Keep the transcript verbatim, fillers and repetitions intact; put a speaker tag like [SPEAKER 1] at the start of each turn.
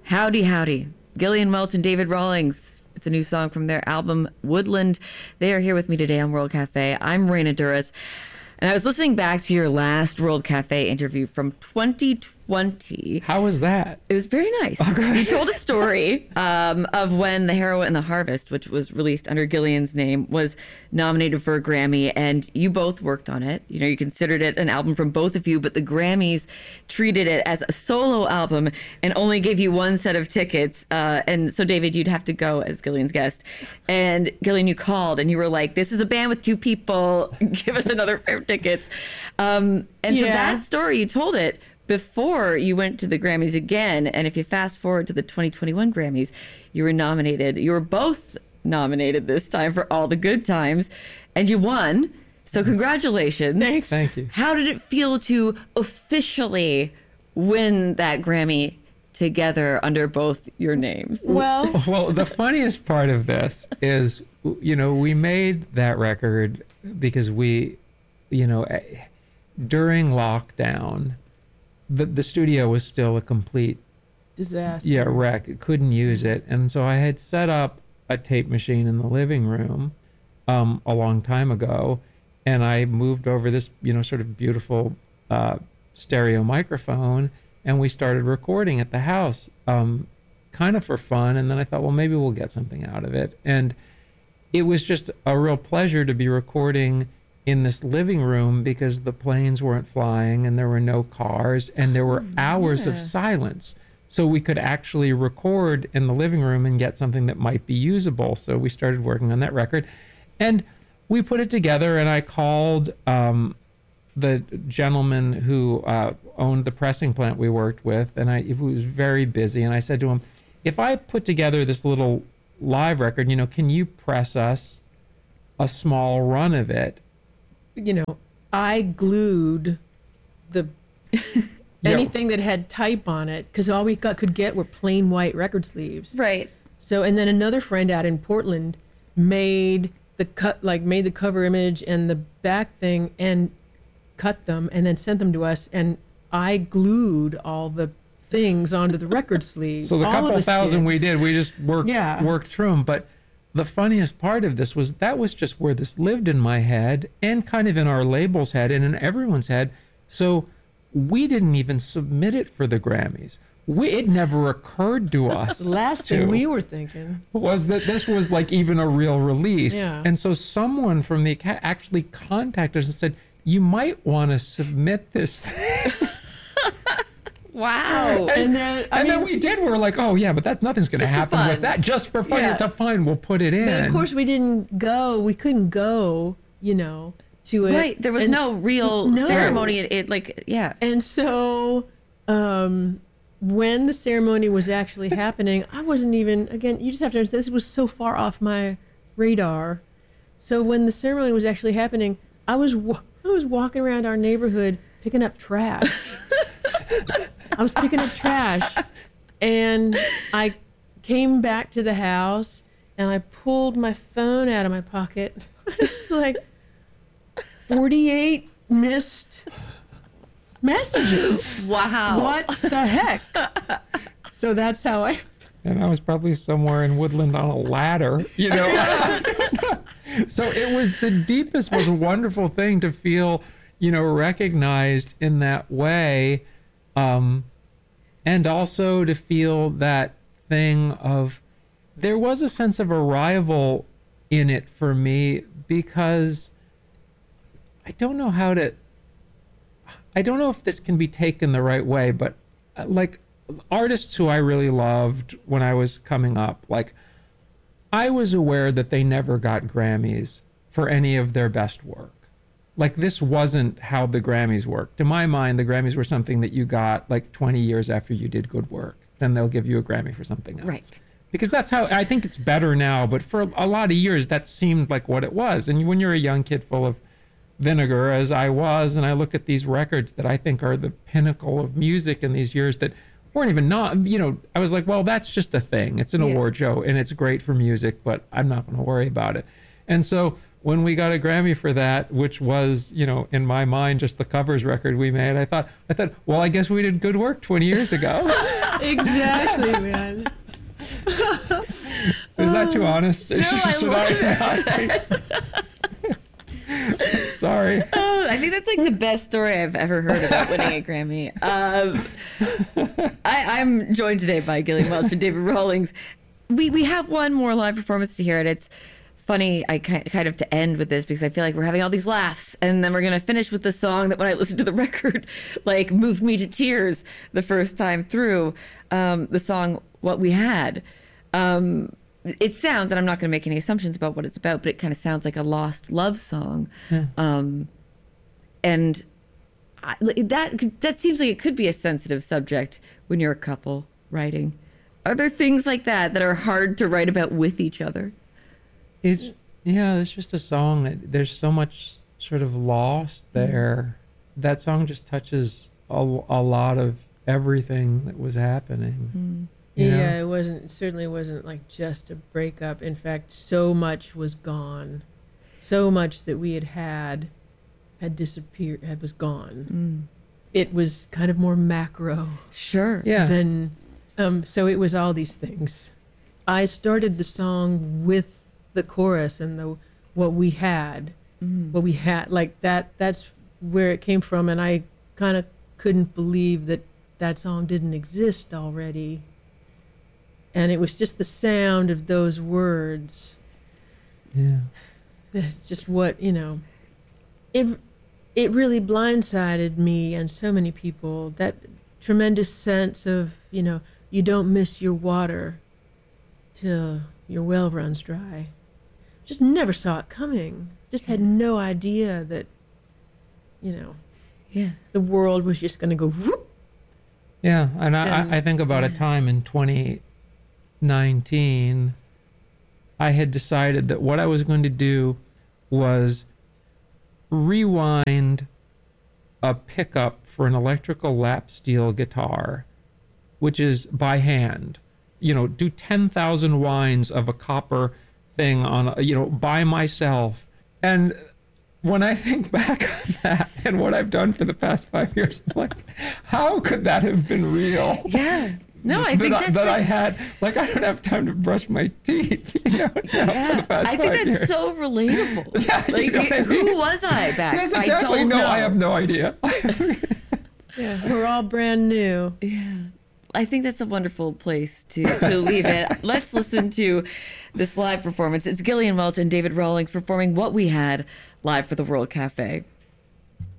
[SPEAKER 1] Howdy, howdy. Gillian Welch and David Rawlings. It's a new song from their album, Woodland. They are here with me today on World Cafe. I'm Raina Duras. And I was listening back to your last World Cafe interview from twenty twenty.
[SPEAKER 2] How was that?
[SPEAKER 1] It was very nice.
[SPEAKER 2] Okay.
[SPEAKER 1] You told a story um, of when The Heroine and the Harvest, which was released under Gillian's name, was nominated for a Grammy, and you both worked on it. You know, you considered it an album from both of you, but the Grammys treated it as a solo album and only gave you one set of tickets. Uh, and so, David, you'd have to go as Gillian's guest. And Gillian, you called and you were like, this is a band with two people. Give us another pair of tickets. Um, and so
[SPEAKER 3] Yeah.
[SPEAKER 1] that story, you told it before you went to the Grammys again. And if you fast forward to the twenty twenty-one Grammys, you were nominated. You were both nominated this time for All the Good Times, and you won. So congratulations.
[SPEAKER 3] Thanks.
[SPEAKER 2] Thank you.
[SPEAKER 1] How did it feel to officially win that Grammy together under both your names?
[SPEAKER 3] Well,
[SPEAKER 2] Well, the funniest part of this is, you know, we made that record because we, you know, eh, during lockdown, the the studio was still a complete
[SPEAKER 3] disaster.
[SPEAKER 2] yeah wreck. It couldn't use it, and so I had set up a tape machine in the living room um, a long time ago, and I moved over this, you know, sort of beautiful uh, stereo microphone, and we started recording at the house, um, kind of for fun. And then I thought, well, maybe we'll get something out of it, and it was just a real pleasure to be recording in this living room because the planes weren't flying and there were no cars and there were hours of
[SPEAKER 3] yeah.
[SPEAKER 2] silence. So we could actually record in the living room and get something that might be usable. So we started working on that record and we put it together, and I called um, the gentleman who uh, owned the pressing plant we worked with, and I, he was very busy. And I said to him, if I put together this little live record, you know, can you press us a small run of it?
[SPEAKER 3] You know, I glued the anything that had type on it because all we got could get were plain white record sleeves.
[SPEAKER 1] Right.
[SPEAKER 3] So, and then another friend out in Portland made the cut, like made the cover image and the back thing and cut them and then sent them to us. And I glued all the things onto the record sleeves.
[SPEAKER 2] So the
[SPEAKER 3] All of
[SPEAKER 2] couple
[SPEAKER 3] us
[SPEAKER 2] thousand
[SPEAKER 3] did.
[SPEAKER 2] we did, we just worked
[SPEAKER 3] Yeah.
[SPEAKER 2] worked through them. But the funniest part of this was that was just where this lived in my head and kind of in our label's head and in everyone's head. So we didn't even submit it for the Grammys. We, it never occurred to us.
[SPEAKER 3] The last
[SPEAKER 2] to,
[SPEAKER 3] thing we were thinking.
[SPEAKER 2] was that this was like even a real release.
[SPEAKER 3] Yeah.
[SPEAKER 2] And so someone from the Academy actually contacted us and said, you might want to submit this thing.
[SPEAKER 1] Wow.
[SPEAKER 3] And then, I
[SPEAKER 2] and
[SPEAKER 3] mean,
[SPEAKER 2] then we did. We were like, oh, yeah, but that nothing's going to
[SPEAKER 1] Just for
[SPEAKER 2] happen
[SPEAKER 1] fun.
[SPEAKER 2] with that. Just for fun.
[SPEAKER 1] Yeah.
[SPEAKER 2] It's a fine. We'll put it in.
[SPEAKER 3] but of course we didn't go. We couldn't go, you know, to it.
[SPEAKER 1] Right. There was
[SPEAKER 3] And-
[SPEAKER 1] no real
[SPEAKER 3] No.
[SPEAKER 1] ceremony. It, it like, yeah.
[SPEAKER 3] And so, um, when the ceremony was actually happening, I wasn't even, again, you just have to understand, this was so far off my radar. So when the ceremony was actually happening, I was, wa- I was walking around our neighborhood picking up trash. I was picking up trash. And I came back to the house and I pulled my phone out of my pocket. It was like forty-eight missed messages.
[SPEAKER 1] Wow.
[SPEAKER 3] What the heck? So that's how I.
[SPEAKER 2] And I was probably somewhere in Woodland on a ladder, you know. So it was the deepest, most wonderful thing to feel, you know, recognized in that way. Um, and also to feel that thing of, there was a sense of arrival in it for me because I don't know how to, I don't know if this can be taken the right way, but uh, like artists who I really loved when I was coming up, like I was aware that they never got Grammys for any of their best work. Like this wasn't how the Grammys worked. To my mind, the Grammys were something that you got like twenty years after you did good work. Then they'll give you a Grammy for something else.
[SPEAKER 1] Right.
[SPEAKER 2] Because that's how, I think it's better now, but for a lot of years that seemed like what it was. And when you're a young kid full of vinegar, as I was, and I look at these records that I think are the pinnacle of music in these years that weren't even not, you know, I was like, well, that's just a thing. It's an
[SPEAKER 1] Yeah.
[SPEAKER 2] award show and it's great for music, but I'm not going to worry about it. And so when we got a Grammy for that, which was, you know, in my mind, just the covers record we made, I thought, I thought, well, I guess we did good work twenty years ago.
[SPEAKER 3] Exactly, man.
[SPEAKER 2] Is that too honest?
[SPEAKER 1] No, I
[SPEAKER 2] Should
[SPEAKER 1] love
[SPEAKER 2] I not? Sorry.
[SPEAKER 1] Oh, I think that's like the best story I've ever heard about winning a Grammy. Um, I, I'm joined today by Gillian Welch and David Rawlings. We we have one more live performance to hear, and it's funny. I ki- kind of to end with this because I feel like we're having all these laughs, and then we're gonna finish with the song that when I listened to the record, like moved me to tears the first time through. Um, the song "What We Had." Um, it sounds, and I'm not going to make any assumptions about what it's about, but it kind of sounds like a lost love song.
[SPEAKER 2] Yeah.
[SPEAKER 1] Um, and I, that that seems like it could be a sensitive subject when you're a couple writing. Are there things like that that are hard to write about with each other?
[SPEAKER 2] It's yeah, it's just a song that there's so much sort of lost there. Mm. That song just touches a, a lot of everything that was happening.
[SPEAKER 1] Mm.
[SPEAKER 2] You know?
[SPEAKER 3] Yeah, it wasn't, it certainly wasn't like just a breakup. In fact, so much was gone. So much that we had had had disappeared, had was gone.
[SPEAKER 1] Mm.
[SPEAKER 3] It was kind of more macro
[SPEAKER 1] Sure.
[SPEAKER 2] Yeah.
[SPEAKER 3] than, um, so it was all these things. I started the song with the chorus and the what we had,
[SPEAKER 1] Mm.
[SPEAKER 3] what we had, like that, that's where it came from. And I kind of couldn't believe that that song didn't exist already. And it was just the sound of those words.
[SPEAKER 2] Yeah.
[SPEAKER 3] Just what, you know, it it really blindsided me and so many people. That tremendous sense of, you know, you don't miss your water till your well runs dry. Just never saw it coming. Just had no idea that, you know,
[SPEAKER 1] Yeah.
[SPEAKER 3] the world was just going to go whoop.
[SPEAKER 2] Yeah, and I,
[SPEAKER 3] And-
[SPEAKER 2] I I think about a
[SPEAKER 3] yeah.
[SPEAKER 2] time in twenty nineteen, I had decided that what I was going to do was rewind a pickup for an electrical lap steel guitar, which is by hand. You know, do ten thousand winds of a copper thing on, a, you know, by myself. And when I think back on that and what I've done for the past five years, I'm like, how could that have been real?
[SPEAKER 1] Yeah. No, I
[SPEAKER 2] that
[SPEAKER 1] think
[SPEAKER 2] I,
[SPEAKER 1] that's
[SPEAKER 2] that I
[SPEAKER 1] like,
[SPEAKER 2] had, like, I don't have time to brush my teeth, you know, now for
[SPEAKER 1] yeah.
[SPEAKER 2] the past
[SPEAKER 1] I think
[SPEAKER 2] five
[SPEAKER 1] that's
[SPEAKER 2] years.
[SPEAKER 1] so relatable.
[SPEAKER 2] Yeah, you
[SPEAKER 1] like,
[SPEAKER 2] know what I
[SPEAKER 1] who
[SPEAKER 2] mean?
[SPEAKER 1] was I back?
[SPEAKER 2] Yes,
[SPEAKER 1] I
[SPEAKER 2] exactly.
[SPEAKER 1] don't
[SPEAKER 2] No,
[SPEAKER 1] know.
[SPEAKER 2] I have no idea.
[SPEAKER 3] Yeah, we're all brand new.
[SPEAKER 1] Yeah. I think that's a wonderful place to, to leave it. Let's listen to this live performance. It's Gillian Welch and David Rawlings performing What We Had live for the World Cafe.